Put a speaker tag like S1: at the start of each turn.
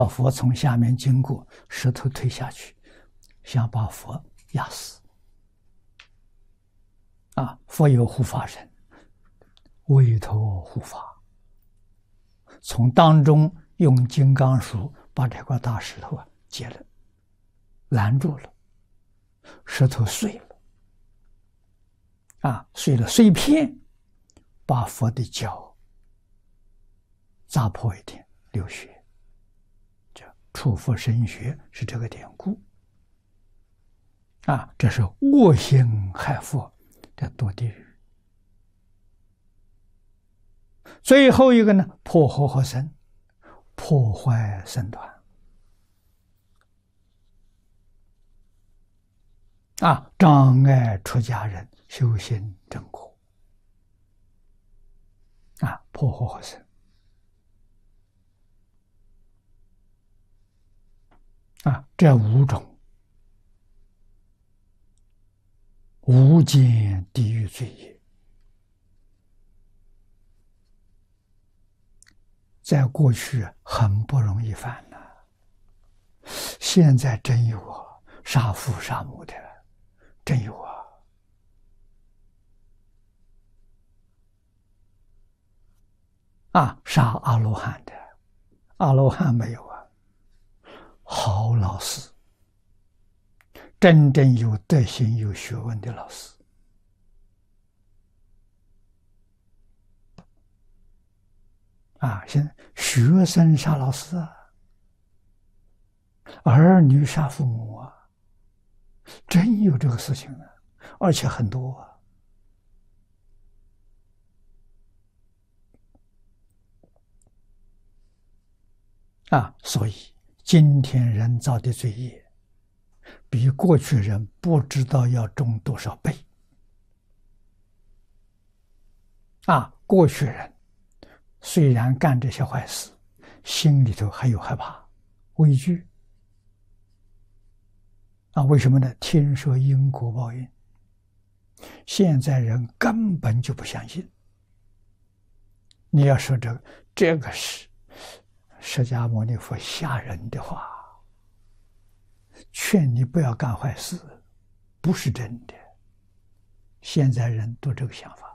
S1: 佛从下面经过，石头推下去，想把佛压死。佛有护法神，委托护法，从当中用金刚杵把这块大石头截了，拦住了，石头碎了，碎了碎片，把佛的脚砸破一点，流血。这触佛身血是这个典故。这是恶行害佛，这堕地狱。最后一个呢，破和合僧，破坏僧团。障碍出家人修行正果。破和合僧。这5种无间地狱罪业，在过去很不容易犯的，现在真有杀父杀母的，真有杀阿罗汉的，阿罗汉没有好老师，真正有德行有学问的老师。现在学生杀老师儿女杀父母真有这个事情而且很多所以今天人造的罪业比过去人不知道要重多少倍。过去人虽然干这些坏事，心里头还有害怕、畏惧。为什么呢？听说因果报应，现在人根本就不相信。你要说这个是释迦牟尼佛吓人的话，劝你不要干坏事，不是真的。现在人都这个想法。